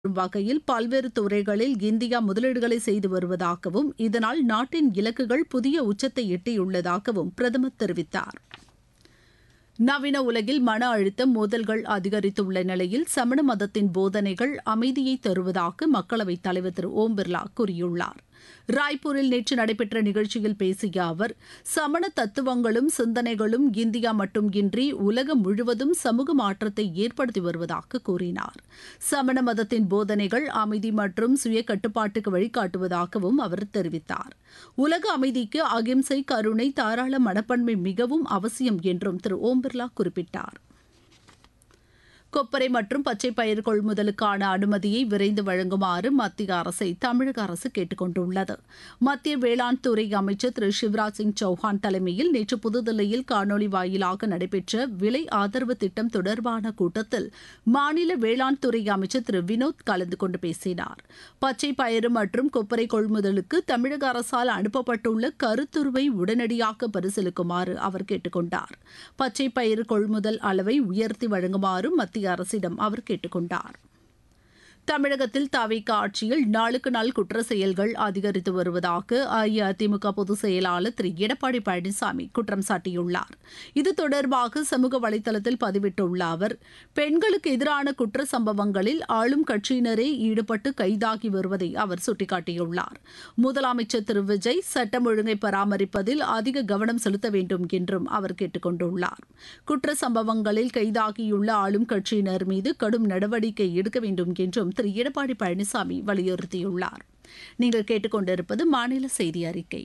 வகையில் பல்வேறு துறைகளில் இந்தியா முதலீடுகளை செய்து வருவதாகவும் இதனால் நாட்டின் இலக்குகள் புதிய உச்சத்தை எட்டியுள்ளதாகவும் பிரதமர் தெரிவித்தார். நவீன உலகில் மன அழுத்தம், மோதல்கள் அதிகரித்துள்ள நிலையில் சமண மதத்தின் போதனைகள் அமைதியை தருவதாக மக்களவைத் தலைவர் திரு ஓம் பிர்லா கூறியுள்ளார். ராய்ப்பூரில் நேற்று நடைபெற்ற நிகழ்ச்சியில் பேசிய அவர், சமண தத்துவங்களும் சிந்தனைகளும் இந்தியா மட்டுமின்றி உலகம் முழுவதும் சமூக மாற்றத்தை ஏற்படுத்தி வருவதாக கூறினார். சமண மதத்தின் போதனைகள் அமைதி மற்றும் சுய கட்டுப்பாட்டுக்கு வழிகாட்டுவதாகவும் அவர் தெரிவித்தார். உலக அமைதிக்கு அகிம்சை, கருணை, தாராள மனப்பான்மை மிகவும் அவசியம் என்றும் திரு ஓம் பிர்லா குறிப்பிட்டார். கொப்பரை மற்றும் பச்சை பயிர் கொள்முதலுக்கான அனுமதியை விரைந்து வழங்குமாறு மத்திய அரசை தமிழக அரசு கேட்டுக் கொண்டுள்ளது. மத்திய வேளாண் துறை அமைச்சர் திரு சிவராஜ் சிங் சௌஹான் தலைமையில் நேற்று புதுதில்லியில் காணொலி வாயிலாக நடைபெற்ற விலை ஆதரவு திட்டம் தொடர்பான கூட்டத்தில் மாநில வேளாண் துறை அமைச்சர் திரு வினோத் கலந்து கொண்டு பேசினார். பச்சை பயிறு மற்றும் கொப்பரை கொள்முதலுக்கு தமிழக அரசால் அனுப்பப்பட்டுள்ள கருத்துருவை உடனடியாக பரிசீலிக்குமாறு அவர் கேட்டுக் கொண்டார். பச்சை பயிறு கொள்முதல் அளவை உயர்த்தி வழங்குமாறு மத்திய அரசிடம் அவர் கேட்டுக் கொண்டார். தமிழகத்தில் தவிக ஆட்சியில் நாளுக்கு நாள் குற்ற செயல்கள் அதிகரித்து வருவதாக அஇஅதிமுக பொதுச் செயலாளர் திரு எடப்பாடி பழனிசாமி குற்றம் சாட்டியுள்ளார். இது தொடர்பாக சமூக வலைதளத்தில் பதிவிட்டுள்ள அவர், பெண்களுக்கு எதிரான குற்ற சம்பவங்களில் ஆளும் கட்சியினரே ஈடுபட்டு கைதாகி வருவதை அவர் சுட்டிக்காட்டியுள்ளார். முதலமைச்சர் திரு விஜய் சட்டம் ஒழுங்கை பராமரிப்பதில் அதிக கவனம் செலுத்த வேண்டும் என்றும் அவர் கேட்டுக் கொண்டுள்ளார். குற்ற சம்பவங்களில் கைதாகியுள்ள ஆளும் கட்சியினர் மீது கடும் நடவடிக்கை எடுக்க வேண்டும் என்றும் திரு எடப்பாடி பழனிசாமி வலியுறுத்தியுள்ளார். நீங்கள் கேட்டுக்கொண்டிருப்பது மாநில செய்தி அறிக்கை.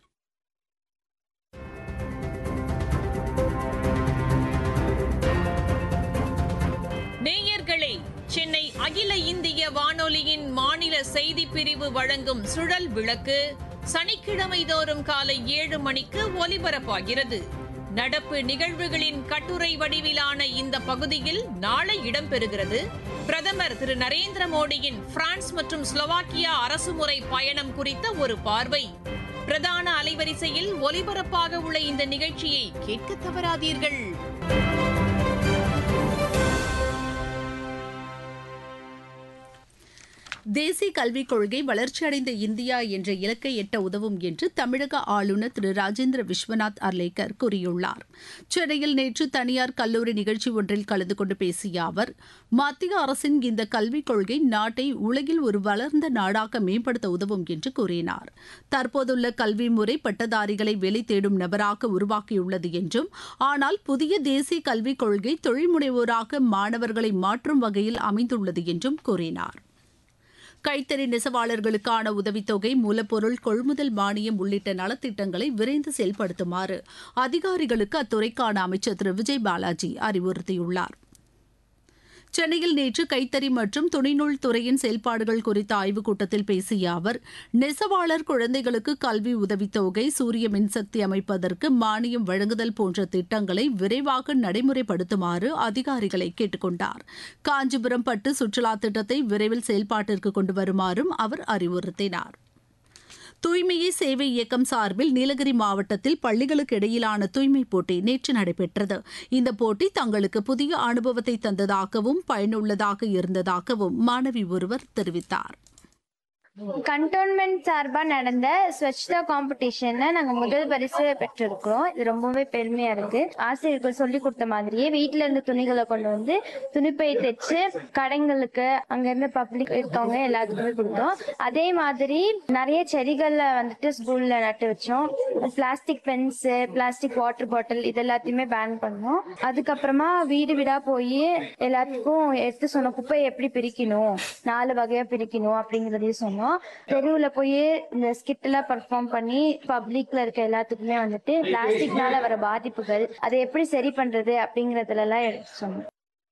நேயர்களே, சென்னை அகில இந்திய வானொலியின் மாநில செய்திப் பிரிவு வழங்கும் சுழல் விளக்கு சனிக்கிழமை தோறும் காலை 7 மணிக்கு ஒலிபரப்பாகிறது. நடப்பு நிகழ்வுகளின் கட்டுரை வடிவிலான இந்த பகுதியில் நாளை இடம்பெறுகிறது. பிரதமர் திரு நரேந்திர மோடியின் பிரான்ஸ் மற்றும் ஸ்லோவாக்கியா அரசுமுறை பயணம் குறித்த ஒரு பார்வை. பிரதான அலைவரிசையில் ஒலிபரப்பாக உள்ள இந்த நிகழ்ச்சியை கேட்க தவறாதீர்கள். தேசிய கல்விக் கொள்கை வளர்ச்சியடைந்த இந்தியா என்ற இலக்கை எட்ட உதவும் என்று தமிழக ஆளுநர் திரு ராஜேந்திர விஸ்வநாத் அர்லேக்கர் கூறியுள்ளார். சென்னையில் நேற்று தனியார் கல்லூரி நிகழ்ச்சி ஒன்றில் கலந்து கொண்டு பேசிய அவர், மத்திய அரசின் இந்த கல்விக் கொள்கை நாட்டை உலகில் ஒரு வளர்ந்த நாடாக மேம்படுத்த உதவும் என்று கூறினார். தற்போதுள்ள கல்வி முறை பட்டதாரிகளை வேலை தேடும் நபராக உருவாக்கியுள்ளது என்றும், ஆனால் புதிய தேசிய கல்விக் கொள்கை தொழில்முனைவோராக மாணவர்களை மாற்றும் வகையில் அமைந்துள்ளது என்றும் கூறினார். கைத்தறி நெசவாளர்களுக்கான உதவித்தொகை, மூலப்பொருள் கொள்முதல் மானியம் உள்ளிட்ட நலத்திட்டங்களை விரைந்து செயல்படுத்துமாறு அதிகாரிகளுக்கு அத்துறைக்கான அமைச்சர் திரு விஜய் பாலாஜி அறிவுறுத்தியுள்ளார். சென்னையில் நேற்று கைத்தறி மற்றும் துணிநூல் துறையின் செயல்பாடுகள் குறித்த ஆய்வுக் கூட்டத்தில் பேசிய அவர், நெசவாளர் குழந்தைகளுக்கு கல்வி உதவித்தொகை, சூரிய மின்சக்தி அமைப்பதற்கு மானியம் வழங்குதல் போன்ற திட்டங்களை விரைவாக நடைமுறைப்படுத்துமாறு அதிகாரிகளை கேட்டுக் கொண்டார். காஞ்சிபுரம் பட்டு சுற்றுலா திட்டத்தை விரைவில் செயல்பாட்டிற்கு கொண்டு வருமாறும் அவர் அறிவுறுத்தினார். தூய்மையே சேவை இயக்கம் சார்பில் நீலகிரி மாவட்டத்தில் பள்ளிகளுக்கு இடையிலான தூய்மைப் போட்டி நேற்று நடைபெற்றது. இந்த போட்டி தங்களுக்கு புதிய அனுபவத்தை தந்ததாகவும் பயனுள்ளதாக இருந்ததாகவும் மாணவி ஒருவர் தெரிவித்தார். கண்டோன்மெண்ட் சார்பா நடந்த ஸ்வச்தா காம்படிஷன்ல நாங்க முதல் பரிசு பெற்றிருக்கிறோம். இது ரொம்பவே பெருமையா இருக்கு. ஆசிரியர்கள் சொல்லி கொடுத்த மாதிரியே வீட்டுல இருந்து துணிகளை கொண்டு வந்து துணிப்பை தைச்சு கடைங்களுக்கு அங்க இருந்து பப்ளிக் இருக்கவங்க எல்லாத்துக்குமே கொடுத்தோம். அதே மாதிரி நிறைய செடிகள்ல வந்துட்டு ஸ்கூல்ல நட்டு வச்சோம். Plastic Benz, plastic water bottle இது எல்லாத்தையுமே பேன் பண்ணோம். அதுக்கப்புறமா வீடு வீடா போய் எல்லாத்துக்கும் எடுத்து சொன்ன குப்பையை எப்படி பிரிக்கணும், 4 வகையா பிரிக்கணும் அப்படிங்கறதையும் சொன்னோம். தெருவுல போய் இந்த ஸ்கிட் எல்லாம் பெர்ஃபார்ம் பண்ணி பப்ளிக்ல இருக்க எல்லாத்துக்குமே வந்துட்டு பிளாஸ்டிக்னால வர பாதிப்புகள் அதை எப்படி சரி பண்றது அப்படிங்கறதுல எல்லாம் எடுத்து சொன்னோம்.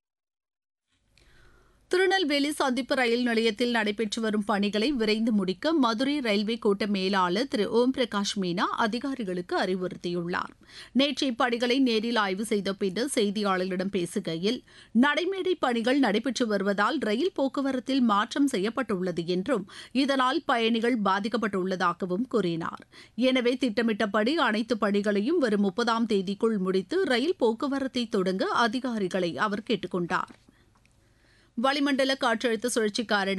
திருநெல்வேலி சந்திப்பு ரயில் நிலையத்தில் நடைபெற்று வரும் பணிகளை விரைந்து முடிக்க மதுரை ரயில்வே கோட்ட மேலாளர் திரு ஓம் பிரகாஷ் மீனா அதிகாரிகளுக்கு அறிவுறுத்தியுள்ளார். நேற்று இப்பணிகளை நேரில் ஆய்வு செய்த பின்னர் செய்தியாளர்களிடம் பேசுகையில், நடைமேடை பணிகள் நடைபெற்று வருவதால் ரயில் போக்குவரத்தில் மாற்றம் செய்யப்பட்டுள்ளது என்றும், இதனால் பயணிகள் பாதிக்கப்பட்டுள்ளதாகவும் கூறினார். எனவே திட்டமிட்டபடி அனைத்து பணிகளையும் வரும் 30ஆம் தேதிக்குள் முடித்து ரயில் போக்குவரத்தை தொடங்க அதிகாரிகளை அவர் கேட்டுக் கொண்டார். வளிமண்டல காற்றழுத்த சுழற்சி காரணமாக